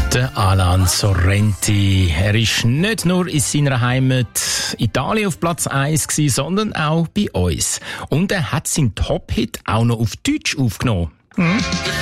Der Alan Sorrenti. Er ist nicht nur in seiner Heimat Italien auf Platz 1 gewesen, sondern auch bei uns. Und er hat seinen Top-Hit auch noch auf Deutsch aufgenommen.